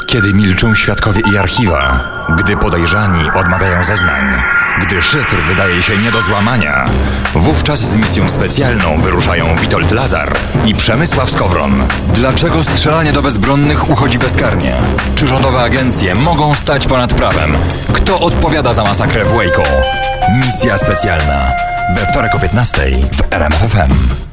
Kiedy milczą świadkowie i archiwa, gdy podejrzani odmawiają zeznań, gdy szyfr wydaje się nie do złamania, wówczas z misją specjalną wyruszają Witold Lazar i Przemysław Skowron. Dlaczego strzelanie do bezbronnych uchodzi bezkarnie? Czy rządowe agencje mogą stać ponad prawem? Kto odpowiada za masakrę w Waco? Misja specjalna. We wtorek o 15:00 w RMF FM.